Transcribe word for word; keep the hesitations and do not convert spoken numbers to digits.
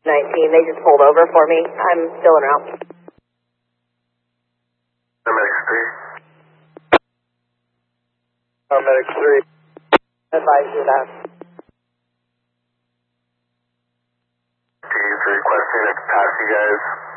nineteen. They just pulled over for me. I'm still en route. Medics three. Medics three. Advise you that. He's requesting to pass you guys.